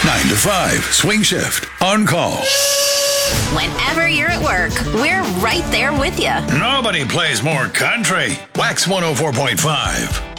9 to 5, Swing Shift, On Call. Whenever you're at work, we're right there with you. Nobody plays more country. Wax 104.5.